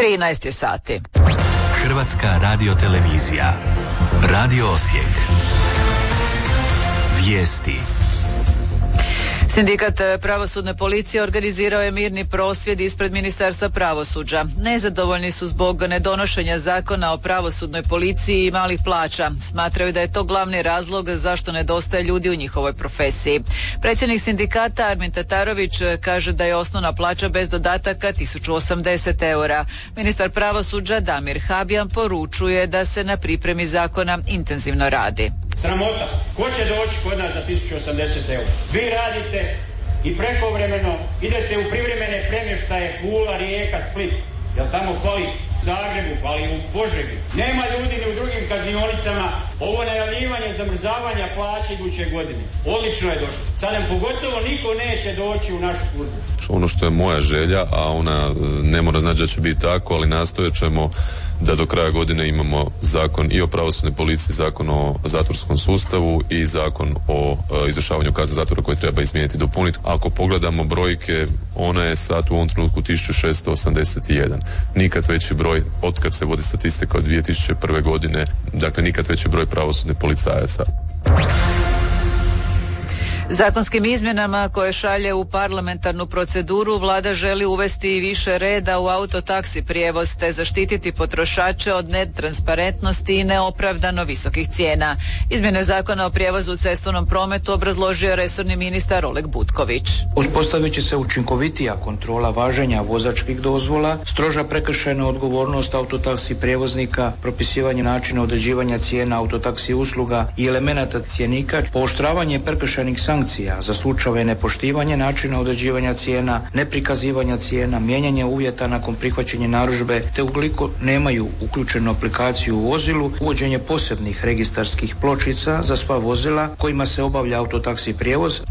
13 je sati. Hrvatska radiotelevizija. Radio Osijek. Vijesti. Sindikat pravosudne policije organizirao je mirni prosvjed ispred Ministarstva pravosuđa. Nezadovoljni su zbog nedonošenja zakona o pravosudnoj policiji i malih plaća. Smatraju da je to glavni razlog zašto nedostaje ljudi u njihovoj profesiji. Predsjednik sindikata Armin Tatarović kaže da je osnovna plaća bez dodataka 1080 eura. Ministar pravosuđa Damir Habijan poručuje da se na pripremi zakona intenzivno radi. Sramota. Ko će doći kod nas za 1080 eura? Vi radite i prekovremeno idete u privremene premještaje Pula, Rijeka, Split. Jel tamo fali u Zagrebu, fali u Požegi. Nema ljudi ni u drugim kaznionicama. Ovo najavljivanje zamrzavanja plaće iduće godine. Odlično je došlo. Sad nam pogotovo niko neće doći u našu službu. Ono što je moja želja, a ona ne mora znači da će biti tako, ali nastojat ćemo da do kraja godine imamo zakon i o pravosudnoj policiji, zakon o zatvorskom sustavu i zakon o izvršavanju kazne zatvora koje treba izmijeniti i dopuniti. Ako pogledamo brojke, ona je sad u ovom trenutku 1681. Nikad veći broj, otkad se vodi statistika od 2001. godine, dakle nikad veći broj pravosudnih policajaca. Zakonskim izmjenama koje šalje u parlamentarnu proceduru vlada želi uvesti više reda u autotaksi prijevoz te zaštititi potrošače od netransparentnosti i neopravdano visokih cijena. Izmjene zakona o prijevozu u cestovnom prometu obrazložio resorni ministar Oleg Butković. Uspostavit će se učinkovitija kontrola važenja vozačkih dozvola, stroža prekršajna odgovornost autotaksi prijevoznika, propisivanje načina određivanja cijena autotaksi usluga i elemenata cjenika, pooštravanje prekršajnih sankcija za slučajeve nepoštivanja načina određivanja cijena, neprikazivanja cijena, mijenjanje uvjeta nakon prihvaćanja narudžbe, te ukoliko nemaju uključenu aplikaciju u vozilu, uvođenje posebnih registarskih pločica za sva vozila kojima se obavlja autotaksi prijevoz.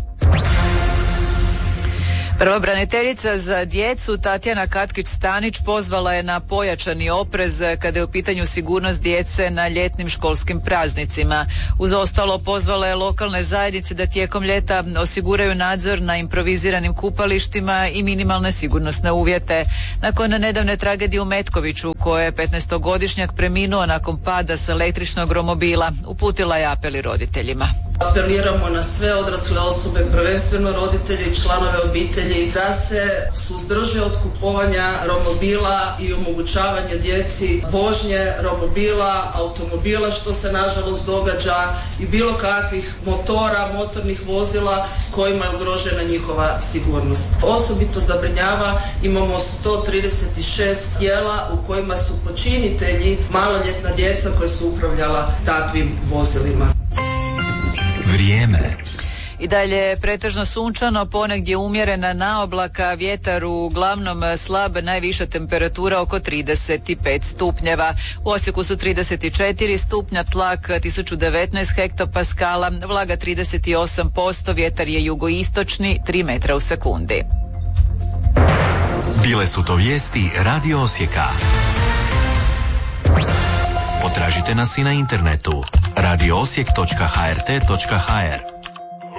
Pravobraniteljica za djecu Tatjana Katkić-Stanić pozvala je na pojačani oprez kada je u pitanju sigurnost djece na ljetnim školskim praznicima. Uz ostalo pozvala je lokalne zajednice da tijekom ljeta osiguraju nadzor na improviziranim kupalištima i minimalne sigurnosne uvjete. Nakon nedavne tragedije u Metkoviću, koje je 15-godišnjak preminuo nakon pada s električnog romobila, uputila je apel i roditeljima. Apeliramo na sve odrasle osobe, prvenstveno roditelje i članove obitelji, da se suzdrže od kupovanja romobila i omogućavanja djeci vožnje romobila, automobila, što se nažalost događa, i bilo kakvih motora, motornih vozila kojima je ugrožena njihova sigurnost. Osobito zabrinjava, imamo 136 tijela u kojima su počinitelji maloljetna djeca koja su upravljala takvim vozilima. Vrijeme. I dalje pretežno sunčano, ponegdje umjerena naoblaka, vjetar uglavnom slab, najviša temperatura oko 35 stupnjeva. U Osijeku su 34 stupnja, tlak 1019 hektopaskala, vlaga 38%, vjetar je jugoistočni 3 metra u sekundi. Bile su to vijesti Radio Osijeka. Potražite nas i na internetu radioosijek.hrt.hr.